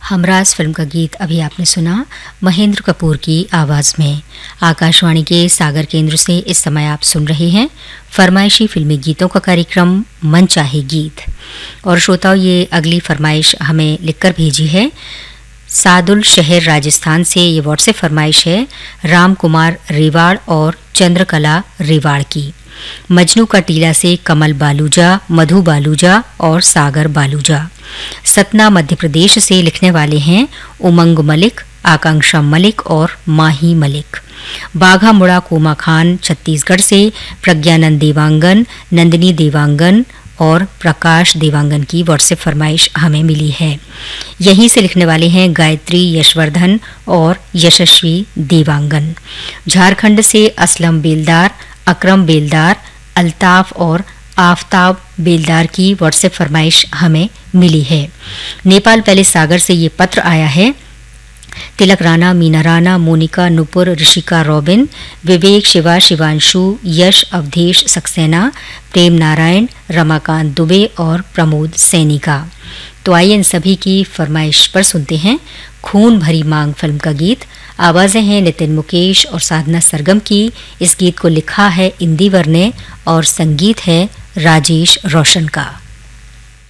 Humraaz film का गीत अभी आपने सुना महेंद्र कपूर की आवाज़ में। आकाशवाणी के सागर केंद्र से इस समय आप सुन रहे हैं फरमाइशी फिल्मी गीतों का कार्यक्रम मन चाहे गीत। और श्रोताओं, ये अगली फरमाइश हमें लिखकर भेजी है सादुल शहर राजस्थान से। ये व्हाट्सएप फरमाइश है राम कुमार रेवाड़ और चंद्रकला रेवाड़ की। मजनू का टीला से कमल बालूजा, मधु बालूजा और सागर बालूजा। सतना मध्य प्रदेश से लिखने वाले हैं उमंग मलिक, आकांक्षा मलिक और माही मलिक। बाघा मुड़ा कोमा खान छत्तीसगढ़ से प्रज्ञानंद देवांगन, नंदिनी देवांगन और प्रकाश देवांगन की व्हाट्सएप फरमाइश हमें मिली है। यहीं से लिखने वाले हैं गायत्री यशवर्धन और यशस्वी देवांगन। झारखंड से असलम बेलदार, अकरम बेलदार, अल्ताफ और आफ्ताब बेलदार की व्हाट्सएप फरमाइश हमें मिली है। नेपाल पहले सागर से ये पत्र आया है। तिलक राणा, मीना राणा, मोनिका, नुपुर, ऋषिका रॉबिन, विवेक, शिवा, शिवांशु, यश, अवधेश सक्सेना, प्रेम नारायण, रमाकांत दुबे और प्रमोद सैनी का। तो आइए इन सभी की फरमाइश पर सुनते हैं खून भरी मांग फिल्म का गीत। आवाज़ें हैं नितिन मुकेश और साधना सरगम की। इस गीत को लिखा है इंदिवर ने और संगीत है राजेश रोशन का।